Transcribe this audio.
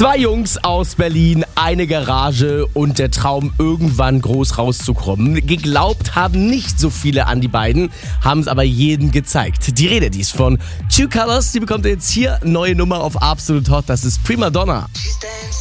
Zwei Jungs aus Berlin, eine Garage und der Traum, irgendwann groß rauszukommen. Geglaubt haben nicht so viele an die beiden, haben es aber jedem gezeigt. Die Rede, die ist von True Colors, die bekommt ihr jetzt hier. Neue Nummer auf Absolut Hot, das ist Prima Donna.